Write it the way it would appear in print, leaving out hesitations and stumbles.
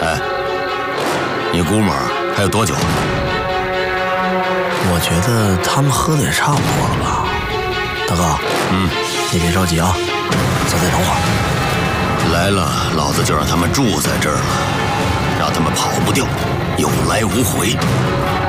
哎，你估摸还有多久？ 我觉得他们喝的也差不多了吧。大哥，你别着急啊，咱再等会儿。 来了，老子就让他们住在这儿了，让他们跑不掉，有来无回。